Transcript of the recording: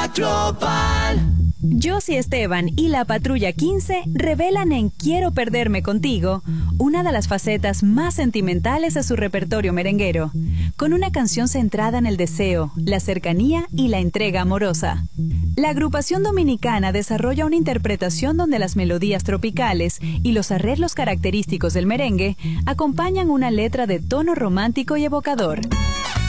Tropal. Josie Esteban y la Patrulla 15 revelan en Quiero perderme contigo una de las facetas más sentimentales de su repertorio merenguero, con una canción centrada en el deseo, la cercanía y la entrega amorosa. La agrupación dominicana desarrolla una interpretación donde las melodías tropicales y los arreglos característicos del merengue acompañan una letra de tono romántico y evocador.